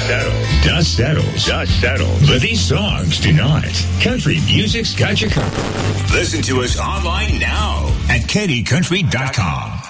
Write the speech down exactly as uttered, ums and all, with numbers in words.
settles. Dust settles. Dust settles. But these songs do not. Country music's got you covered. Listen to us online now at Katie Country dot com.